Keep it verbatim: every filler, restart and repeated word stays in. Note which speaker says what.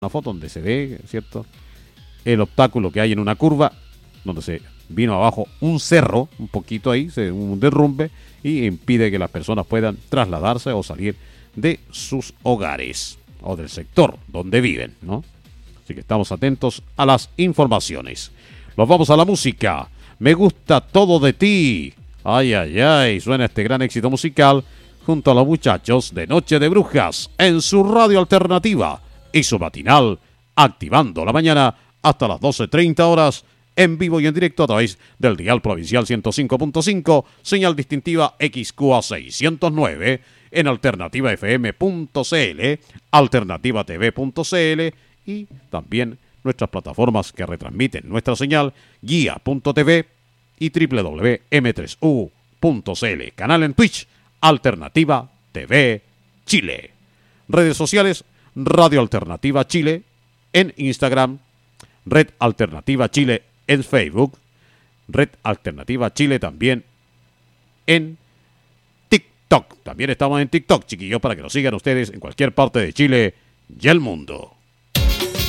Speaker 1: una foto donde se ve, ¿cierto?, el obstáculo que hay en una curva, donde se vino abajo un cerro, un poquito ahí, se, un derrumbe, y impide que las personas puedan trasladarse o salir de sus hogares o del sector donde viven, ¿no? Así que estamos atentos a las informaciones. Nos vamos a la música. Me gusta todo de ti. Ay, ay, ay, suena este gran éxito musical junto a los muchachos de Noche de Brujas en su radio alternativa y su matinal, activando la mañana hasta las doce treinta horas, en vivo y en directo a través del dial provincial ciento cinco punto cinco, señal distintiva X Q A seiscientos nueve, en alternativa f m punto c l, alternativa t v punto c l y también nuestras plataformas que retransmiten nuestra señal, guía punto t v y w w w punto m tres u punto c l. Canal en Twitch, Alternativa T V Chile. Redes sociales, Radio Alternativa Chile en Instagram, Red Alternativa Chile en Facebook, Red Alternativa Chile también en TikTok. También estamos en TikTok, chiquillos, para que nos sigan ustedes en cualquier parte de Chile y el mundo.